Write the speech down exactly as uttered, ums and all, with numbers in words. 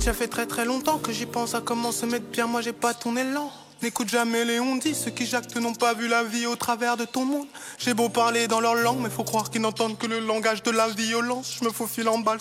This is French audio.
Ça fait très très longtemps que j'y pense à comment se mettre bien, moi j'ai pas ton élan. N'écoute jamais les on-dit, ceux qui jactent n'ont pas vu la vie au travers de ton monde. J'ai beau parler dans leur langue, mais faut croire qu'ils n'entendent que le langage de la violence. Je me faufile en balle